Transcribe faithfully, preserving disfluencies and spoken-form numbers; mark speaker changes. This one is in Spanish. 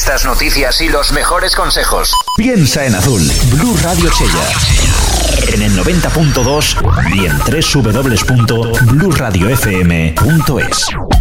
Speaker 1: entrevistas, noticias y los mejores consejos.
Speaker 2: Piensa en azul. Blue Radio Chella. En el noventa punto dos y en doble u doble u doble u punto blue radio f m punto es.